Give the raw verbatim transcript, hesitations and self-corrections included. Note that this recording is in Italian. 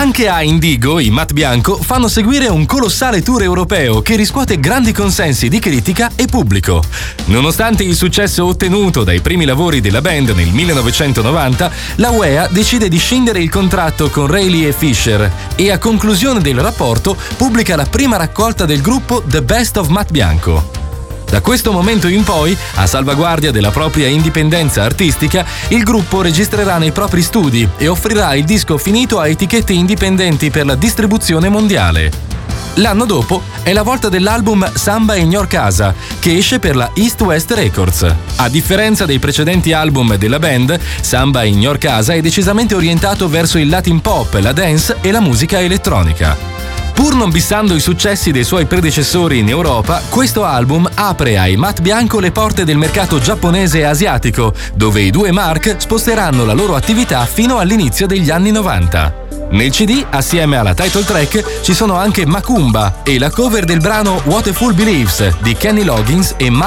Anche a Indigo, i Matt Bianco fanno seguire un colossale tour europeo che riscuote grandi consensi di critica e pubblico. Nonostante il successo ottenuto dai primi lavori della band nel millenovecentonovanta, la U E A decide di scindere il contratto con Reilly e Fisher e a conclusione del rapporto pubblica la prima raccolta del gruppo The Best of Matt Bianco. Da questo momento in poi, a salvaguardia della propria indipendenza artistica, il gruppo registrerà nei propri studi e offrirà il disco finito a etichette indipendenti per la distribuzione mondiale. L'anno dopo è la volta dell'album Samba in Your Casa, che esce per la East West Records. A differenza dei precedenti album della band, Samba in Your Casa è decisamente orientato verso il Latin pop, la dance e la musica elettronica. Pur non bissando i successi dei suoi predecessori in Europa, questo album apre ai Matt Bianco le porte del mercato giapponese e asiatico, dove i due Mark sposteranno la loro attività fino all'inizio degli anni novanta. Nel C D, assieme alla title track, ci sono anche Macumba e la cover del brano What a Fool Believes di Kenny Loggins e